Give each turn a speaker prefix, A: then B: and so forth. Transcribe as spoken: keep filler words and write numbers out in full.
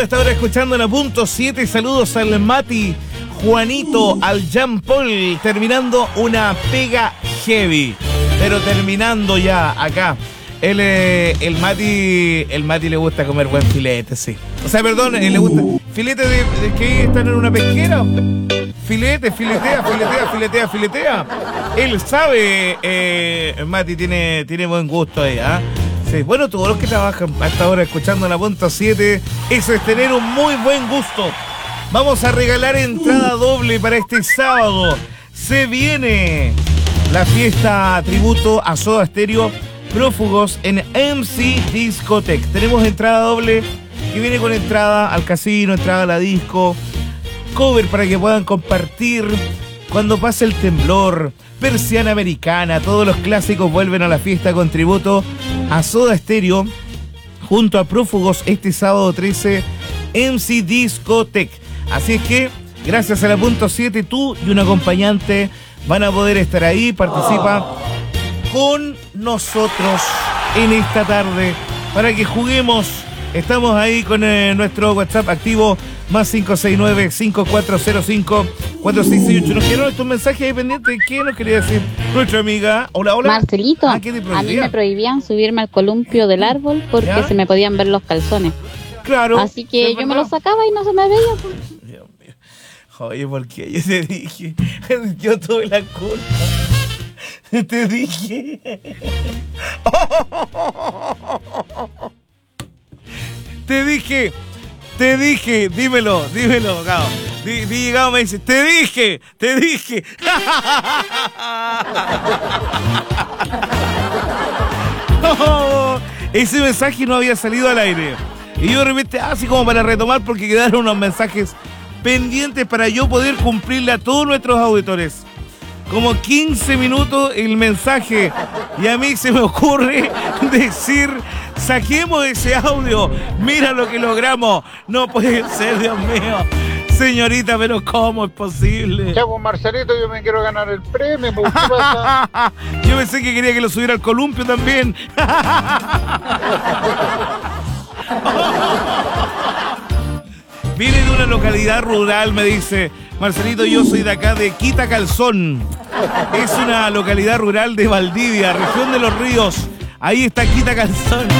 A: a esta hora escuchando en A Punto siete. Saludos al Mati, Juanito, al Jean Paul, terminando una pega heavy, pero terminando ya acá. El, eh, el Mati, el Mati le gusta comer buen filete, sí. O sea, perdón, eh, le gusta filete de, de que están en una pesquera. Filete, filetea, filetea, filetea, filetea. Él sabe, eh, Mati tiene, tiene buen gusto ahí, ¿ah? ¿eh? Sí. Bueno, todos los que trabajan hasta ahora escuchando La Punto siete, eso es tener un muy buen gusto. Vamos a regalar entrada doble para este sábado. Se viene la fiesta tributo a Soda Stereo Prófugos en M C Discotech. Tenemos entrada doble que viene con entrada al casino, entrada a la disco, cover para que puedan compartir cuando pase el temblor, persiana americana, todos los clásicos vuelven a la fiesta con tributo a Soda Stereo junto a Prófugos este sábado trece M C Discotech. Así es que gracias a La Punto siete tú y un acompañante van a poder estar ahí. Participa con nosotros en esta tarde para que juguemos. Estamos ahí con eh, nuestro WhatsApp activo más cinco seis nueve, cinco cuatro cero cinco, cuatro seis seis ocho. Nos quedaron estos mensajes ahí pendientes. ¿Qué nos quería decir nuestra amiga? Hola, hola.
B: Marcelito,
A: ah, ¿qué te
B: a mí me prohibían subirme al columpio del árbol porque ¿ya? se me podían ver los calzones.
A: Claro.
B: Así que yo me los sacaba y no se me veía.
A: Dios mío. Oye, ¿por qué? Yo te dije, yo tuve la culpa. Te dije. Te dije. Te dije. Dímelo, dímelo, Gao. Di, di, Gao me dice, te dije, te dije. Oh, ese mensaje no había salido al aire. Y yo de repente, así como para retomar, porque quedaron unos mensajes pendientes para yo poder cumplirle a todos nuestros auditores. Como quince minutos el mensaje y a mí se me ocurre decir, saquemos ese audio, mira lo que logramos. No puede ser, Dios mío. Señorita, pero ¿cómo es posible?
C: Chavo Marcelito, yo me quiero ganar el premio. ¿Qué pasa?
A: Yo pensé que quería que lo subiera al columpio también. Viene de una localidad rural, me dice Marcelito, yo soy de acá de Quita Calzón. Es una localidad rural de Valdivia, región de los Ríos. Ahí está Quita Calzón.